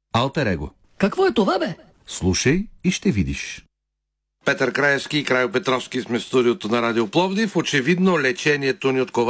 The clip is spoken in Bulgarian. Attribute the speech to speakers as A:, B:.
A: Алтер Его.
B: Какво е това, бе?
A: Слушай и ще видиш.
C: Петър Краевски и Крайо Петровски сме в студиото на Радио Пловдив. Очевидно лечението ни от